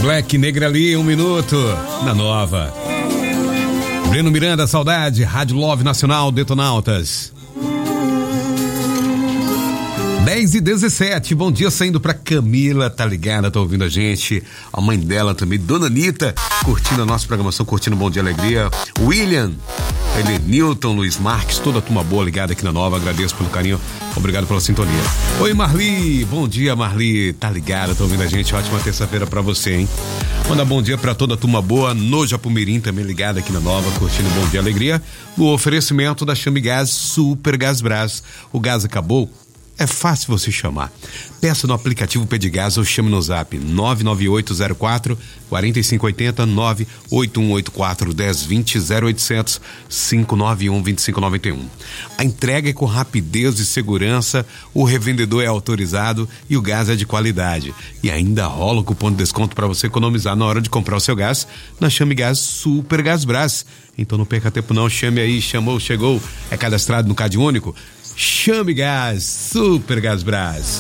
Black Negra ali, 1 minuto, na Nova. Breno Miranda, Saudade, Rádio Love Nacional, Detonautas. 10h17, bom dia, saindo pra Camila, tá ligada, tá ouvindo a gente, a mãe dela também, Dona Anitta, curtindo a nossa programação, curtindo Bom Dia Alegria, William, Newton, Luiz Marques, toda a turma boa ligada aqui na Nova, agradeço pelo carinho, obrigado pela sintonia. Oi Marli, bom dia Marli, tá ligada, tá ouvindo a gente, ótima terça-feira pra você, hein? Manda bom dia pra toda a turma boa, no Japumirim também ligada aqui na Nova, curtindo Bom Dia Alegria, o oferecimento da Chame Gás, Super Gás Brás, o gás acabou? É fácil você chamar. Peça no aplicativo Pedigás ou chame no zap 99804-4580, 98184-1020, 0800 591 2591. A entrega é com rapidez e segurança, o revendedor é autorizado e o gás é de qualidade. E ainda rola o cupom de desconto para você economizar na hora de comprar o seu gás na Chame Gás Super Gás Brás. Então não perca tempo não, chame aí, chamou, chegou, é cadastrado no Cade Único. Chame Gás, Super Gás Brás.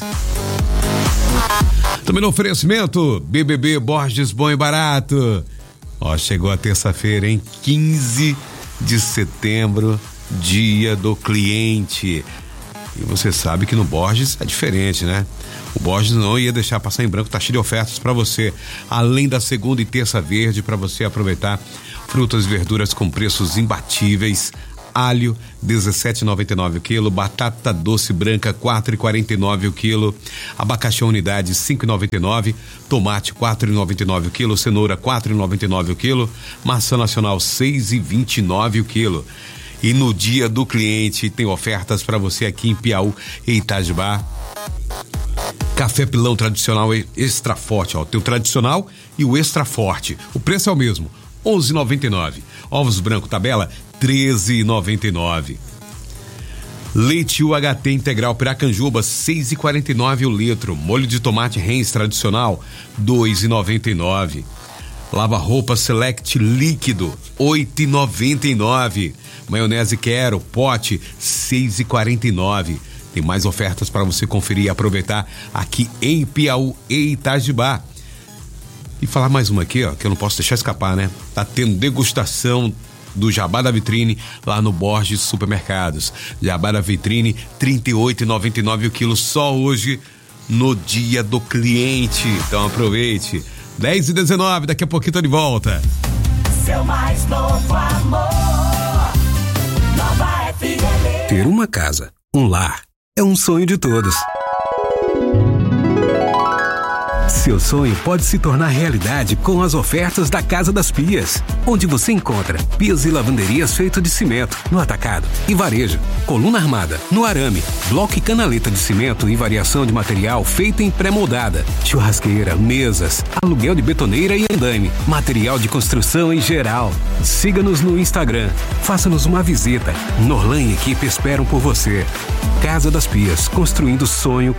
Também no oferecimento, BBB Borges Bom e Barato. Ó, chegou a terça-feira, hein? 15 de setembro, dia do cliente. E você sabe que no Borges é diferente, né? O Borges não ia deixar passar em branco, tá cheio de ofertas para você. Além da segunda e terça verde, para você aproveitar frutas e verduras com preços imbatíveis. Alho, R$17,99 o quilo, batata doce branca, R$4,49 o quilo, abacaxi unidade, R$5,99, tomate, R$4,99 o quilo, cenoura, R$4,99 o quilo, maçã nacional, R$6,29 o quilo. E no dia do cliente tem ofertas para você aqui em Piauí e Itajubá. Café Pilão tradicional extra forte, ó, tem o tradicional e o extra forte. O preço é o mesmo, R$11,99. Ovos branco tabela, R$13,99. Leite UHT integral Piracanjuba, R$6,49 o litro. Molho de tomate Heinz tradicional, R$2,99. Lava-roupa Select líquido, R$8,99. Maionese Quero, pote, R$6,49. Tem mais ofertas para você conferir e aproveitar aqui em Piauí e Itajubá. E falar mais uma aqui, ó, que eu não posso deixar escapar, né? Tá tendo degustação do Jabá da Vitrine lá no Borges Supermercados. Jabá da Vitrine, R$38,99 o quilo só hoje no dia do cliente. Então aproveite. 10h19, daqui a pouquinho tô de volta. Seu mais novo amor, Nova FM. Ter uma casa, um lar, é um sonho de todos. Seu sonho pode se tornar realidade com as ofertas da Casa das Pias, onde você encontra pias e lavanderias feitas de cimento no atacado e varejo, coluna armada no arame, bloco e canaleta de cimento e variação de material feita em pré-moldada, churrasqueira, mesas, aluguel de betoneira e andaime, material de construção em geral. Siga-nos no Instagram, faça-nos uma visita. Norlan e equipe esperam por você. Casa das Pias, construindo sonho